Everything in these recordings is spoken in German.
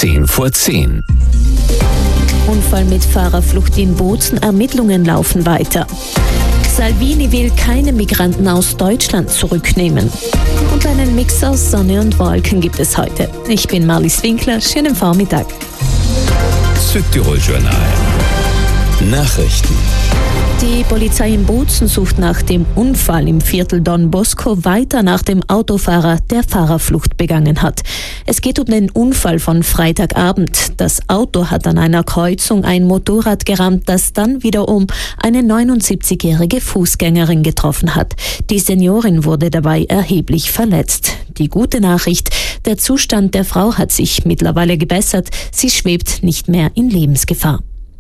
10:10. Unfall mit Fahrerflucht in Bozen, Ermittlungen laufen weiter. Salvini will keine Migranten aus Deutschland zurücknehmen. Und einen Mix aus Sonne und Wolken gibt es heute. Ich bin Marlies Winkler, schönen Vormittag. Südtirol Journal. Nachrichten. Die Polizei in Bozen sucht nach dem Unfall im Viertel Don Bosco weiter nach dem Autofahrer, der Fahrerflucht begangen hat. Es geht um den Unfall von Freitagabend. Das Auto hat an einer Kreuzung ein Motorrad gerammt, das dann wiederum eine 79-jährige Fußgängerin getroffen hat. Die Seniorin wurde dabei erheblich verletzt. Die gute Nachricht: Der Zustand der Frau hat sich mittlerweile gebessert. Sie schwebt nicht mehr in Lebensgefahr.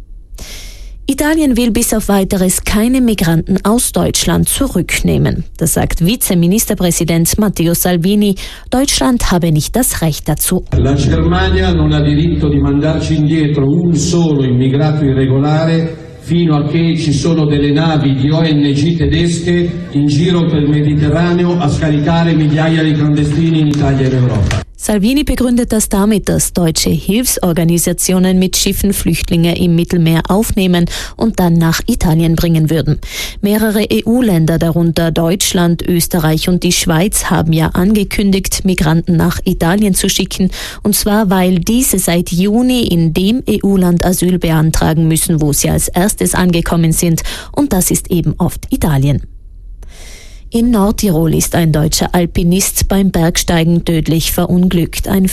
Italien will bis auf Weiteres keine Migranten aus Deutschland zurücknehmen. Das sagt Vizeministerpräsident Matteo Salvini. Deutschland habe nicht das Recht dazu. La Germania non ha diritto di mandarci indietro un solo immigrato irregolare fino a che ci sono delle navi di ONG tedesche in giro per il Mediterraneo a scaricare migliaia di clandestini in Italia e in Europa. Salvini begründet das damit, dass deutsche Hilfsorganisationen mit Schiffen Flüchtlinge im Mittelmeer aufnehmen und dann nach Italien bringen würden. Mehrere EU-Länder, darunter Deutschland, Österreich und die Schweiz, haben ja angekündigt, Migranten nach Italien zu schicken, und zwar, weil diese seit Juni in dem EU-Land Asyl beantragen müssen, wo sie als erstes angekommen sind, und das ist eben oft Italien. In Nordtirol ist ein deutscher Alpinist beim Bergsteigen tödlich verunglückt. Der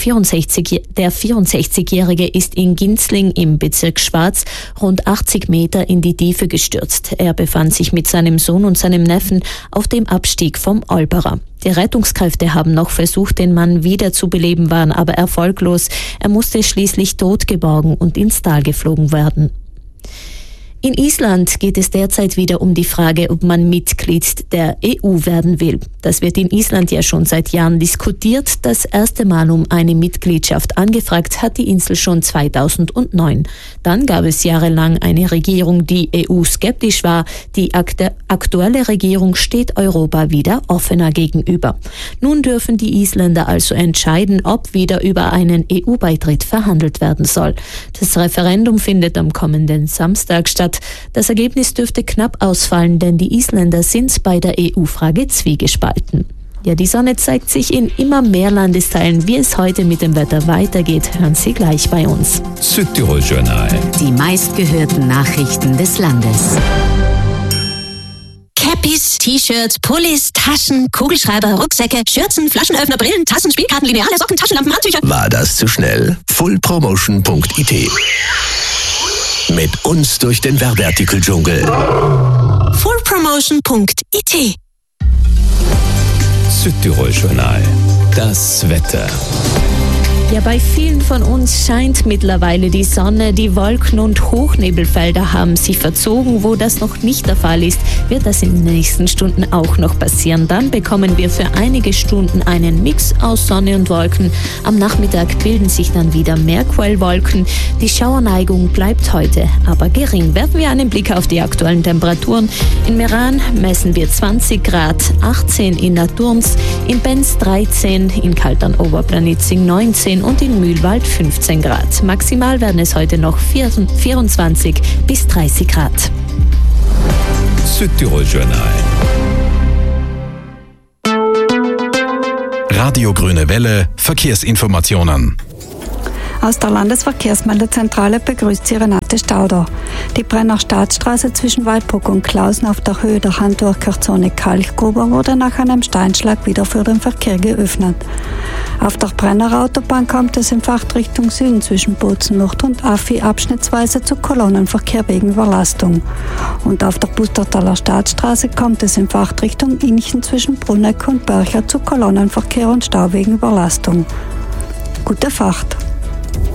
64-Jährige ist in Ginzling im Bezirk Schwarz rund 80 Meter in die Tiefe gestürzt. Er befand sich mit seinem Sohn und seinem Neffen auf dem Abstieg vom Olperer. Die Rettungskräfte haben noch versucht, den Mann wieder zu beleben, waren aber erfolglos. Er musste schließlich tot geborgen und ins Tal geflogen werden. In Island geht es derzeit wieder um die Frage, ob man Mitglied der EU werden will. Das wird in Island ja schon seit Jahren diskutiert. Das erste Mal um eine Mitgliedschaft angefragt hat die Insel schon 2009. Dann gab es jahrelang eine Regierung, die EU-skeptisch war. Die aktuelle Regierung steht Europa wieder offener gegenüber. Nun dürfen die Isländer also entscheiden, ob wieder über einen EU-Beitritt verhandelt werden soll. Das Referendum findet am kommenden Samstag statt. Das Ergebnis dürfte knapp ausfallen, denn die Isländer sind bei der EU-Frage zwiegespalten. Ja, die Sonne zeigt sich in immer mehr Landesteilen. Wie es heute mit dem Wetter weitergeht, hören Sie gleich bei uns. Südtirol Journal. Die meistgehörten Nachrichten des Landes. Cappies, T-Shirts, Pullis, Taschen, Kugelschreiber, Rucksäcke, Schürzen, Flaschenöffner, Brillen, Tassen, Spielkarten, Lineale, Socken, Taschenlampen, Handtücher. War das zu schnell? Fullpromotion.it. Mit uns durch den Werbeartikel-Dschungel. Fullpromotion.it. Südtirol Journal. Das Wetter. Ja, bei vielen von uns scheint mittlerweile die Sonne. Die Wolken und Hochnebelfelder haben sich verzogen. Wo das noch nicht der Fall ist, wird das in den nächsten Stunden auch noch passieren. Dann bekommen wir für einige Stunden einen Mix aus Sonne und Wolken. Am Nachmittag bilden sich dann wieder mehr Quellwolken. Die Schauerneigung bleibt heute aber gering. Werfen wir einen Blick auf die aktuellen Temperaturen. In Meran messen wir 20 Grad, 18 in Naturns, in Benz 13, in Kaltern-Oberplanitzing 19 und in Mühlwald 15 Grad. Maximal werden es heute noch 24 bis 30 Grad. Südtirol Journal. Radio Grüne Welle, Verkehrsinformationen. Aus der Landesverkehrsmeldezentrale begrüßt Sie Renate Stauder. Die Brenner Staatsstraße zwischen Waldbruck und Klausen auf der Höhe der Handwerkerzone Kalkgruber wurde nach einem Steinschlag wieder für den Verkehr geöffnet. Auf der Brenner Autobahn kommt es in Fahrtrichtung Süden zwischen Bozen Nord und Affi abschnittsweise zu Kolonnenverkehr wegen Überlastung. Und auf der Pustertaler Staatsstraße kommt es in Fahrtrichtung Inchen zwischen Brunneck und Börcher zu Kolonnenverkehr und Stau wegen Überlastung. Gute Fahrt!